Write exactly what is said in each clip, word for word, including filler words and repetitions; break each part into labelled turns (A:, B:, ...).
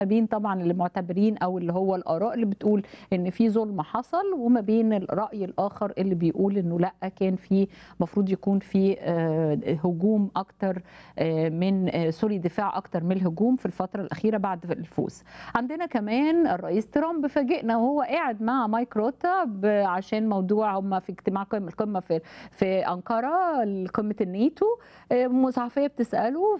A: بين طبعًا اللي معتبرين أو اللي هو الآراء اللي بتقول إن في ظلم حصل، وما بين الرأي الآخر اللي بيقول إنه لأ، كان في مفروض يكون في آآ هجوم أكتر آآ من آآ سوري دفاع أكتر من الهجوم في الفترة الأخيرة بعد الفوز. عندنا كمان الرئيس ترامب فاجئنا وهو قاعد مع مايك روتا ب عشان موضوع هم في اجتماع قمة القمة في في أنقرة قمة الناتو، آآ صحفية بتسأله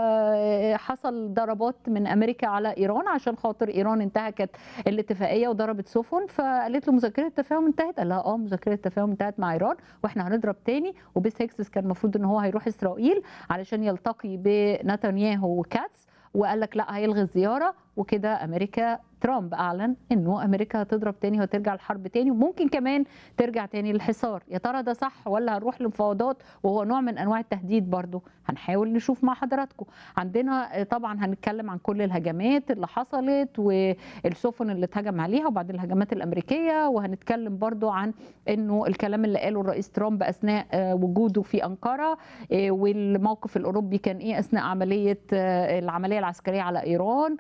A: فحصل ضربات من أمريكا على إيران عشان خاطر إيران انتهكت الاتفاقية وضربت سفن، فقالت له مذكرة التفاهم انتهت؟ قال لها آه مذكرة التفاهم انتهت مع إيران وإحنا هنضرب تاني، وبيس هيكسس كان المفروض إن هو هيروح إسرائيل علشان يلتقي بنتنياهو وكاتس، وقال لك لأ هيلغي الزيارة، وكده أمريكا ترامب أعلن إنه أمريكا هتضرب تاني وهترجع الحرب تاني وممكن كمان ترجع تاني للحصار. يا ترى ده صح والّا هنروح لمفاوضات وهو نوع من أنواع التهديد برضه؟ هنحاول نشوف مع حضراتكم. عندنا طبعًا هنتكلم عن كل الهجمات اللي حصلت والسفن اللي اتهجم عليها وبعد الهجمات الأمريكية، وهنتكلم برضه عن إنه الكلام اللي قاله الرئيس ترامب أثناء وجوده في أنقرة، آآ والموقف الأوروبي كان إيه أثناء عملية العملية العسكرية على إيران،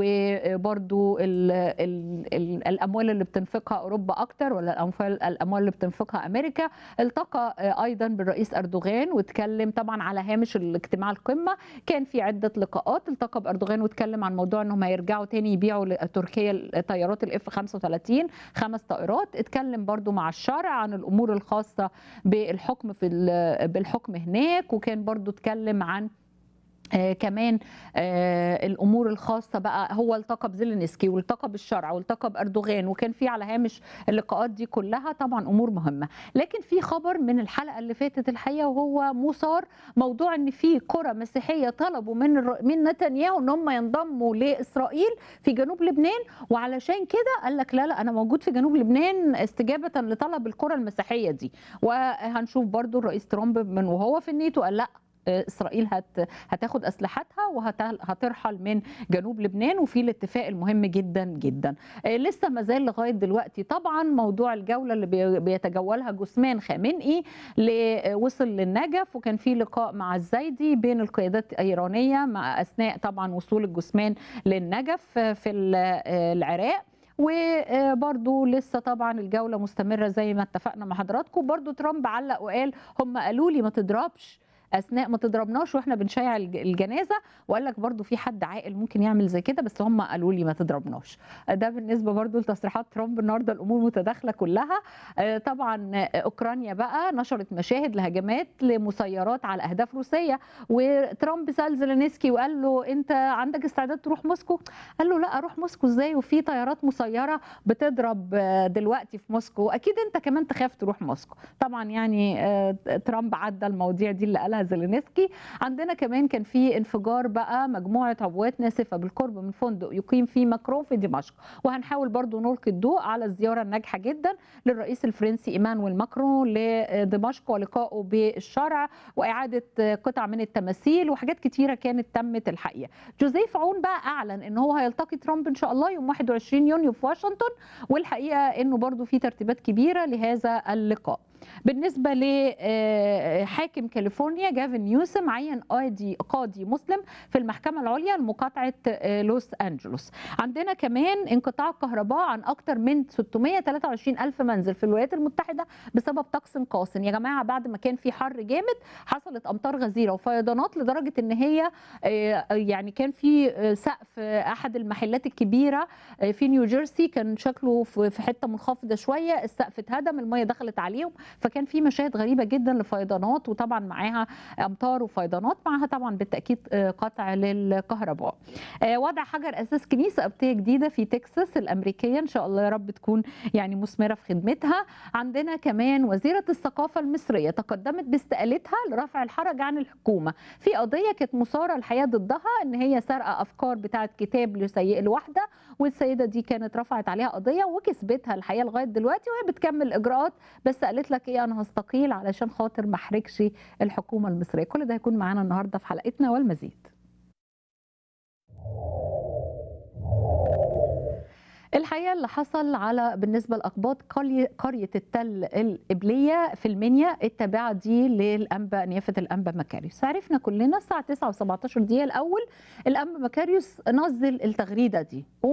A: وبرضه ال ال ال الأموال اللي بتنفقها أوروبا أكتر والّا الأنفال الأموال اللي بتنفقها أمريكا. التقى أيضًا بالرئيس أردوغان واتكلم طبعًا على هامش الاجتماع القمة، كان في عدة لقاءات، التقى بأردوغان واتكلم عن موضوع إنهم هيرجعوا تاني يبيعوا لتركيا طيارات الإف خمسة وثلاثين خمس طائرات، اتكلم برضه مع الشرع عن الأمور الخاصة بالحكم في ال بالحكم هناك، وكان برضه اتكلم عن آآ كمان آآ الأمور الخاصة بقى هو التقى بزيلينسكي والتقى بالشرع والتقى بأردوغان، وكان في على هامش اللقاءات دي كلها طبعًا أمور مهمة. لكن في خبر من الحلقة اللي فاتت الحقيقة وهو مثار، موضوع إن في قرى مسيحية طلبوا من الر من نتنياهو إن هم ينضموا لإسرائيل في جنوب لبنان، وعلشان كده قال لك لا، لأ أنا موجود في جنوب لبنان استجابةً لطلب القرى المسيحية دي. وهنشوف برضه الرئيس ترامب من وهو في الناتو قال لأ، إسرائيل هت هتاخد أسلحتها وهت هترحل من جنوب لبنان، وفي الاتفاق المهم جدًا، جدًا. آآ لسه ما زال لغاية دلوقتي طبعًا موضوع الجولة اللي بي بيتجولها جثمان خامنئي ل وصل للنجف، وكان في لقاء مع الزايدي بين القيادات الإيرانية مع أثناء طبعًا وصول الجثمان للنجف في ال العراق. وبرضه لسه طبعًا الجولة مستمرة زي ما اتفقنا مع حضراتكم. برضه ترامب علّق وقال هم قالوا لي ما تضربش أثناء ما تضربناش وإحنا بنشيّع الج الجنازة، وقال لك برضه في حد عاقل ممكن يعمل زي كده بس هم قالوا لي ما تضربناش. ده بالنسبة برضه لتصريحات ترامب النهارده الأمور متداخلة كلها. آآ طبعًا أوكرانيا بقى نشرت مشاهد لهجمات لمسيرات على أهداف روسية، وترامب سأل زيلينسكي وقال له: "أنت عندك استعداد تروح موسكو؟" قال له: "لأ أروح موسكو إزاي وفي طيارات مسيرة بتضرب دلوقتي في موسكو، أكيد أنت كمان تخاف تروح موسكو." طبعًا يعني آآ ترامب عدّى المواضيع دي اللي قالها زيلينسكي. عندنا كمان كان في انفجار بقى مجموعة عبوات ناسفة بالقرب من فندق يقيم فيه ماكرون في دمشق، وهنحاول برضه نلقي الضوء على الزيارة الناجحة جدًا للرئيس الفرنسي إيمانويل ماكرون لدمشق ولقائه بالشرع وإعادة قطع من التماثيل وحاجات كتيرة كانت تمت الحقيقة. جوزيف عون بقى أعلن إن هو هيلتقي ترامب إن شاء الله يوم واحد وعشرين يونيو في واشنطن، والحقيقة إنه برضه في ترتيبات كبيرة لهذا اللقاء. بالنسبة لحاكم كاليفورنيا جافن نيوسم عين قاضي قاضي مسلم في المحكمة العليا لمقاطعة لوس أنجلوس. عندنا كمان انقطاع الكهرباء عن أكثر من ستمائة وثلاثة وعشرين ألف منزل في الولايات المتحدة بسبب طقس قاس. يا جماعة بعد ما كان في حر جامد حصلت أمطار غزيرة وفيضانات لدرجة إن هي يعني كان في سقف أحد المحلات الكبيرة في نيوجيرسي كان شكله في حتة منخفضة شوية، السقف اتهدم، المية دخلت عليهم، فكان في مشاهد غريبة جدًا لفيضانات وطبعًا معاها أمطار وفيضانات، معاها طبعًا بالتأكيد قطع للكهرباء. وضع حجر أساس كنيسة قبطية جديدة في تكساس الأمريكية، إن شاء الله يا رب تكون يعني مثمرة في خدمتها. عندنا كمان وزيرة الثقافة المصرية تقدمت باستقالتها لرفع الحرج عن الحكومة في قضية كانت مثارة الحقيقة ضدها إن هي سارقة أفكار بتاعة كتاب لسي لواحدة، والسيدة دي كانت رفعت عليها قضية وكسبتها الحقيقة لغاية دلوقتي وهي بتكمل الإجراءات، بس قالت لك إيه أنا هاستقيل علشان خاطر ما احرجش الحكومة المصرية. كل ده هيكون معانا النهارده في حلقتنا والمزيد. الحقيقة الحقيقه اللي حصل على بالنسبه لاقباط قريه قرية التل القبليه في المنيا التابعه دي للانبا نيافه الانبا مكاريوس. عرفنا كلنا الساعه تسعة وسبعتاشر دقيقه الاول الانبا مكاريوس نزل التغريده دي